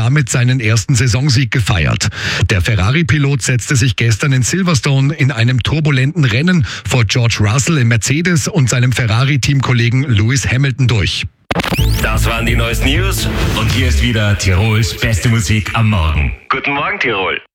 damit seinen ersten Saisonsieg gefeiert. Der Ferrari-Pilot setzte sich gestern in Silverstone in einem turbulenten Rennen vor George Russell im Mercedes und seinem Ferrari-Teamkollegen Lewis Hamilton durch. Das waren die neuesten News. Und hier ist wieder Tirols beste Musik am Morgen. Guten Morgen, Tirol.